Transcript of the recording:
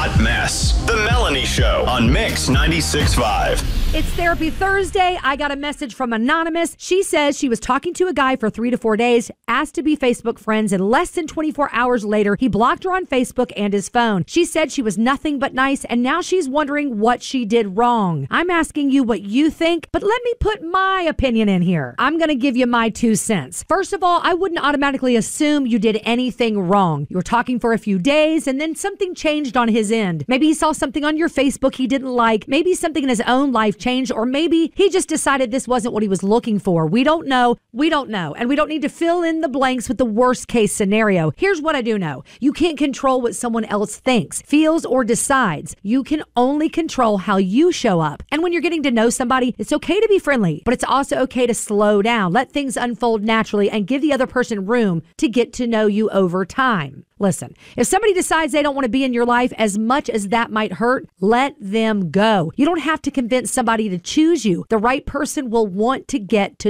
hot mess. The Melanie Show on Mix 96.5. It's Therapy Thursday. I got a message from Anonymous. She says she was talking to a guy for 3 to 4 days, asked to be Facebook friends, and less than 24 hours later, he blocked her on Facebook and his phone. She said she was nothing but nice, and now she's wondering what she did wrong. I'm asking you what you think, but let me put my opinion in here. I'm going to give you my 2 cents. First of all, I wouldn't automatically assume you did anything wrong. You were talking for a few days, and then something changed on his end. Maybe he saw something on your Facebook he didn't like. Maybe something in his own life changed, or maybe he just decided this wasn't what he was looking for. We don't know. And we don't need to fill in the blanks with the worst case scenario. Here's what I do know. You can't control what someone else thinks, feels, or decides. You can only control how you show up. And when you're getting to know somebody, it's okay to be friendly, but it's also okay to slow down, let things unfold naturally, and give the other person room to get to know you over time. Listen, if somebody decides they don't want to be in your life, as much as that might hurt, let them go. You don't have to convince somebody to choose you. The right person will want to get to